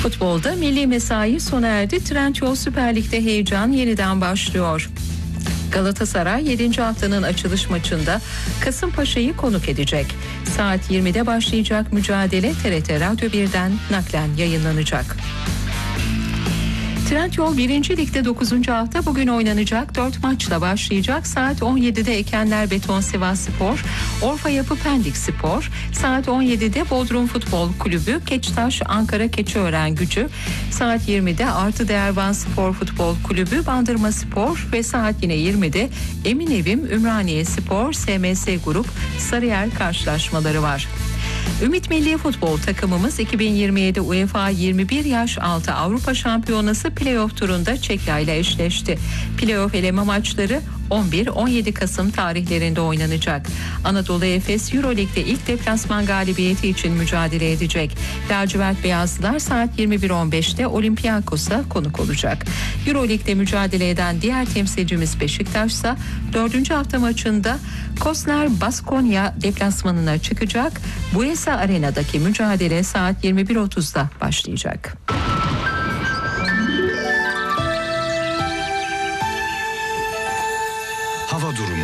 Futbolda milli mesai sona erdi. Trendyol Süper Lig'de heyecan yeniden başlıyor. Galatasaray 7. haftanın açılış maçında Kasımpaşa'yı konuk edecek. Saat 20'de başlayacak mücadele TRT Radyo 1'den naklen yayınlanacak. Trendyol 1. Lig'de 9. hafta bugün oynanacak 4 maçla başlayacak. Saat 17'de Ekenler Beton Sivasspor, Orfa Yapı Pendik Spor, saat 17'de Bodrum Futbol Kulübü, Keçtaş Ankara Keçiören Gücü, saat 20'de Artı Değerban Spor Futbol Kulübü, Bandırma Spor ve saat yine 20'de Eminevim Ümraniye Spor, SMS Grup Sarıyer karşılaşmaları var. Ümit Milli Futbol takımımız 2027 UEFA 21 yaş altı Avrupa Şampiyonası playoff turunda Çekya ile eşleşti. Playoff eleme maçları 11-17 Kasım tarihlerinde oynanacak. Anadolu Efes Euroleague'de ilk deplasman galibiyeti için mücadele edecek. Lacivert Beyazlılar saat 21.15'te Olympiakos'a konuk olacak. Euroleague'de mücadele eden diğer temsilcimiz Beşiktaş ise 4. hafta maçında Koslar Baskonya deplasmanına çıkacak. Buesa Arena'daki mücadele saat 21.30'da başlayacak. Hava durumu.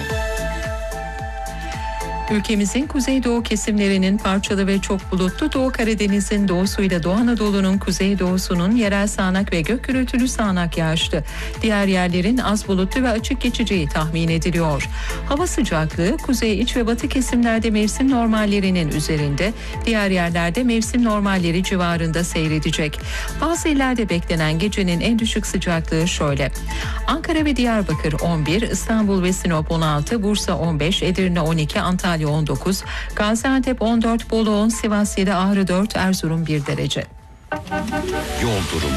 Ülkemizin kuzeydoğu kesimlerinin parçalı ve çok bulutlu, Doğu Karadeniz'in doğusuyla Doğu Anadolu'nun kuzeydoğusunun yerel sağanak ve gök gürültülü sağanak yağışlı. Diğer yerlerin az bulutlu ve açık geçeceği tahmin ediliyor. Hava sıcaklığı kuzey, iç ve batı kesimlerde mevsim normallerinin üzerinde, diğer yerlerde mevsim normalleri civarında seyredecek. Bazı illerde beklenen gecenin en düşük sıcaklığı şöyle: Ankara ve Diyarbakır 11, İstanbul ve Sinop 16, Bursa 15, Edirne 12, Antalya 19, Gaziantep 14, Bolu 10, Sivas 7, Ağrı 4, Erzurum 1 derece. Yol durumu.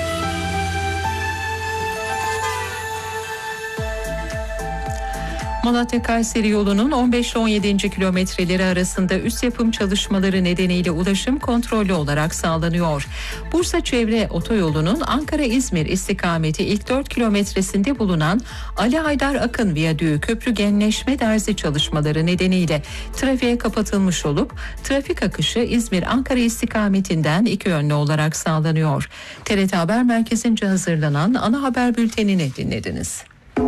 Malatya-Kayseri yolunun 15 ile 17. kilometreleri arasında üst yapım çalışmaları nedeniyle ulaşım kontrollü olarak sağlanıyor. Bursa Çevre Otoyolu'nun Ankara-İzmir istikameti ilk 4 kilometresinde bulunan Ali Haydar Akın Viyadüğü köprü genleşme derzi çalışmaları nedeniyle trafiğe kapatılmış olup trafik akışı İzmir-Ankara istikametinden iki yönlü olarak sağlanıyor. TRT Haber Merkezi'nce hazırlanan ana haber bültenini dinlediniz.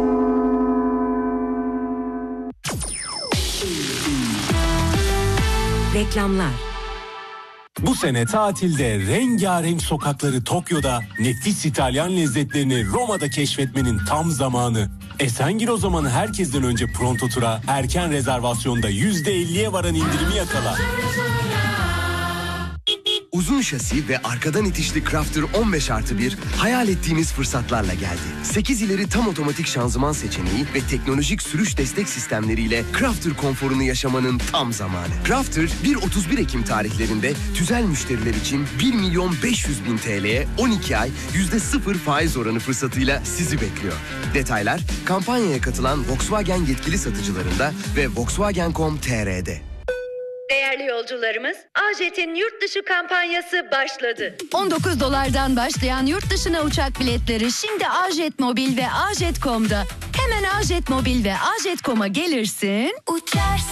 Reklamlar. Bu sene tatilde rengarenk sokakları Tokyo'da, nefis İtalyan lezzetlerini Roma'da keşfetmenin tam zamanı. Esengil o zaman herkesten önce Pronto Tur'a erken rezervasyonda %50'ye varan indirimi yakala. Uzun şasi ve arkadan itişli Crafter 15+1 hayal ettiğiniz fırsatlarla geldi. 8 ileri tam otomatik şanzıman seçeneği ve teknolojik sürüş destek sistemleriyle Crafter konforunu yaşamanın tam zamanı. Crafter 1-31 Ekim tarihlerinde tüzel müşteriler için 1.500.000 TL'ye 12 ay %0 faiz oranı fırsatıyla sizi bekliyor. Detaylar kampanyaya katılan Volkswagen yetkili satıcılarında ve Volkswagen.com.tr'de. Değerli yolcularımız, AJet'in yurt dışı kampanyası başladı. $19'dan başlayan yurt dışına uçak biletleri şimdi AJet Mobil ve AJet.com'da. Hemen AJet Mobil ve AJet.com'a gelirsin, uçarsın.